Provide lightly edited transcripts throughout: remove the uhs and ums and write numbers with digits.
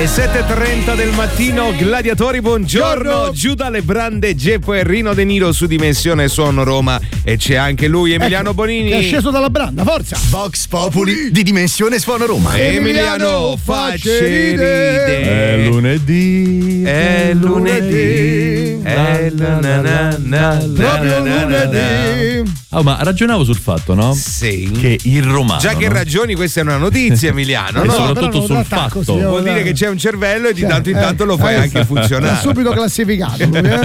Le 7:30 del mattino, gladiatori, buongiorno. Giù dalle brande Geppo e Rino De Niro su Dimensione Suono Roma, e c'è anche lui, Emiliano Bonini. È sceso dalla branda, forza. Vox Populi di Dimensione Suono Roma. Emiliano Facceride. È lunedì. È lunedì. È Proprio lunedì. Oh, ma ragionavo sul fatto, no? Sì. Che il romano. Già che ragioni, questa è una notizia, Emiliano. E No? soprattutto sul fatto. Vuol dire che c'è un cervello e di tanto in tanto lo fai anche funzionare. È subito classificato.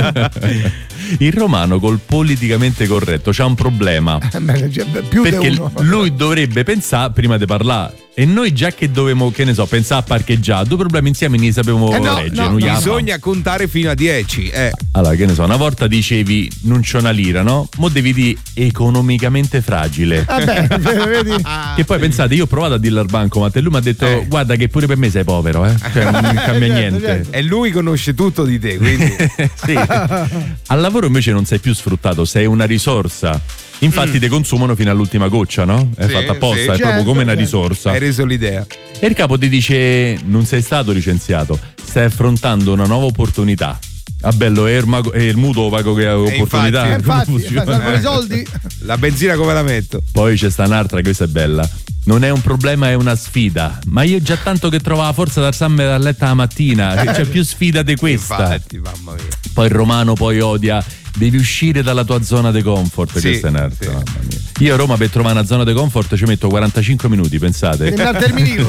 Il romano col politicamente corretto c'ha un problema. Più perché di uno. lui dovrebbe pensare prima di parlare. E noi già che dovevamo, che ne so, pensare a parcheggiare, due problemi insieme ne sapevamo leggere. Bisogna contare fino a 10. Allora, che ne so, una volta dicevi non c'è una lira, no? Mo devi dire economicamente fragile. Vedi? Che poi pensate, io ho provato a dirlo al bancomat e lui mi ha detto guarda che pure per me sei povero, cioè non cambia niente. E lui conosce tutto di te, quindi. Sì. Al lavoro invece non sei più sfruttato, sei una risorsa. Infatti ti consumano fino all'ultima goccia, no? È fatta apposta, è proprio come una risorsa. Hai reso l'idea. E il capo ti dice non sei stato licenziato, stai affrontando una nuova opportunità. Ah, bello, è il mutuo pago che ha opportunità. Infatti, servono i soldi. La benzina come la metto? Poi c'è sta un'altra, questa è bella. Non è un problema, è una sfida. Ma io già tanto che trovo la forza di alzarmi dal letto la mattina. C'è più sfida di questa. Infatti, mamma mia. Poi il romano poi odia. Devi uscire dalla tua zona di comfort. Sì, questa è un'altra, sì. mamma mia. Io a Roma per trovare una zona di comfort ci metto 45 minuti, pensate. Sembra il terminino.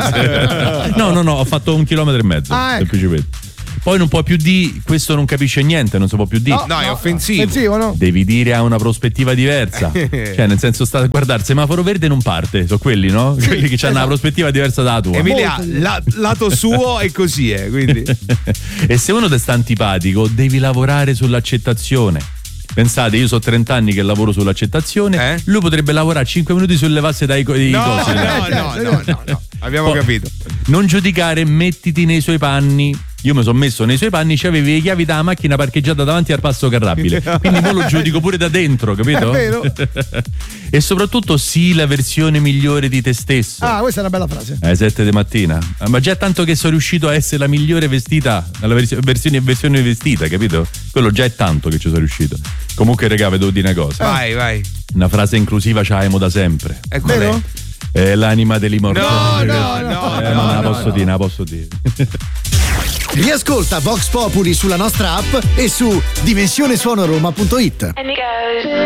No, ho fatto 1,5 chilometri. Semplicemente. Poi non può più di questo, non capisce niente, non si può più dire. No, è offensivo. Offensivo, no? Devi dire ha una prospettiva diversa. Cioè, nel senso, sta a guardare, semaforo verde non parte, sono quelli, no? Sì, quelli che hanno una prospettiva diversa dalla tua. Emilia, lato suo è così, quindi. E se uno ti sta antipatico, devi lavorare sull'accettazione. Pensate, io so 30 anni che lavoro sull'accettazione, lui potrebbe lavorare 5 minuti sul levarsi dai cosi. No. Abbiamo capito. Non giudicare, mettiti nei suoi panni. Io mi sono messo nei suoi panni, c'avevi le chiavi della macchina parcheggiata davanti al passo carrabile. Quindi mo lo giudico pure da dentro, capito? È vero. E soprattutto sii la versione migliore di te stesso. Ah, questa è una bella frase. Alle 7 di mattina. Ma già tanto che sono riuscito a essere la migliore vestita, la versione vestita, capito? Quello già è tanto che ci sono riuscito. Comunque, raga, vedo di una cosa. Vai. Una frase inclusiva c'aimo da sempre. È vero? È l'anima dell'immortale. No. Non la posso dire. Riascolta Vox Populi sulla nostra app e su dimensionesuonoroma.it.